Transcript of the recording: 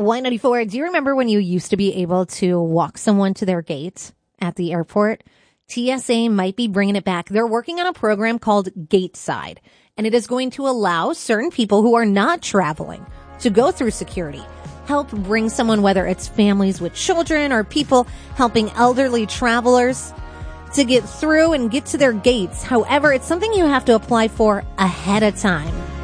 Y94, do you remember when you used to be able to walk someone to their gate at the airport? TSA might be bringing it back. They're working on a program called Gateside, and it is going to allow certain people who are not traveling to go through security. Help bring someone, whether it's families with children or people helping elderly travelers to get through and get to their gates. However, it's something you have to apply for ahead of time.